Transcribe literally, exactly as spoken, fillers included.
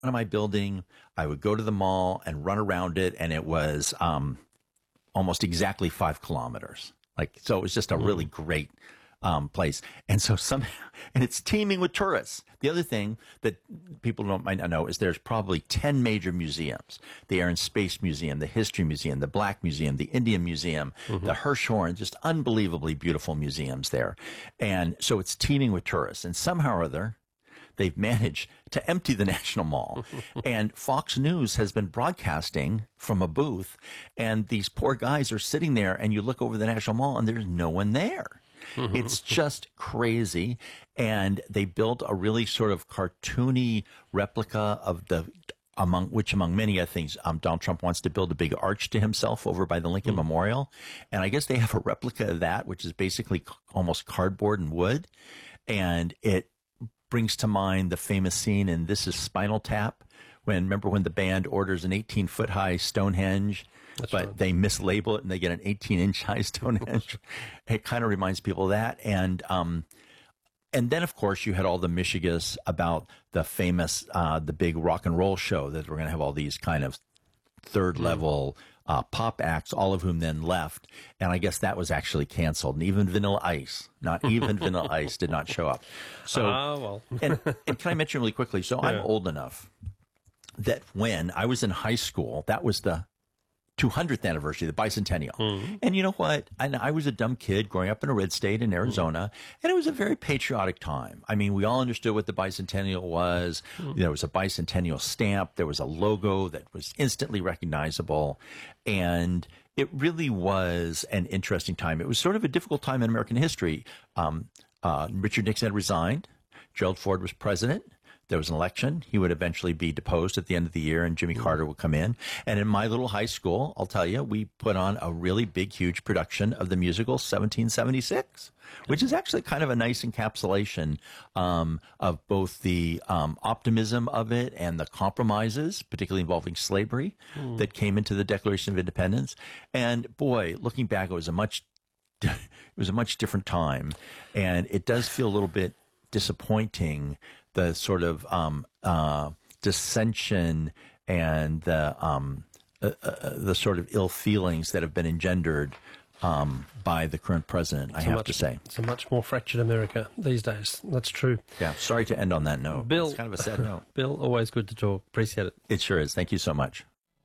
of my building. I would go to the mall and run around it, and it was um, almost exactly five kilometers. Like, so it was just a mm. really great um, place. And so some, and it's teeming with tourists. The other thing that people don't might not know is there's probably ten major museums: the Air and Space Museum, the History Museum, the Black Museum, the Indian Museum, mm-hmm. the Hirshhorn, just unbelievably beautiful museums there. And so it's teeming with tourists. And somehow or other, they've managed to empty the National Mall. And Fox News has been broadcasting from a booth, and these poor guys are sitting there, and you look over the National Mall, and there's no one there. It's just crazy. And they built a really sort of cartoony replica of the, among which among many other things, um, Donald Trump wants to build a big arch to himself over by the Lincoln mm. Memorial. And I guess they have a replica of that, which is basically c- almost cardboard and wood. And it brings to mind the famous scene in This Is Spinal Tap, when, remember when the band orders an eighteen foot high Stonehenge, That's but right. they mislabel it and they get an eighteen inch high Stonehenge. It kind of reminds people of that. And, um, and then of course you had all the Michigas about the famous, uh, the big rock and roll show that we're going to have all these kind of third level, uh, pop acts, all of whom then left. And I guess that was actually canceled. And even Vanilla Ice, not even Vanilla Ice did not show up. So, uh, well. and, and can I mention really quickly? So yeah. I'm old enough that when I was in high school, that was the two hundredth anniversary, the bicentennial. Mm. And you know what? I, I was a dumb kid growing up in a red state in Arizona, mm. and it was a very patriotic time. I mean, we all understood what the bicentennial was. Mm. There was a bicentennial stamp. There was a logo that was instantly recognizable. And it really was an interesting time. It was sort of a difficult time in American history. Um, uh, Richard Nixon had resigned. Gerald Ford was president. There was an election. He would eventually be deposed at the end of the year, and Jimmy Carter would come in. And in my little high school, I'll tell you, we put on a really big, huge production of the musical seventeen seventy-six, which is actually kind of a nice encapsulation um, of both the um, optimism of it and the compromises, particularly involving slavery, mm. that came into the Declaration of Independence. And boy, looking back, it was a much it was a much different time, and it does feel a little bit disappointing, the sort of um, uh, dissension and the um, uh, uh, the sort of ill feelings that have been engendered um, by the current president, I have much, to say. It's a much more fractured America these days. That's true. Yeah, sorry to end on that note. Bill, it's kind of a sad note. Bill, always good to talk. Appreciate it. It sure is. Thank you so much.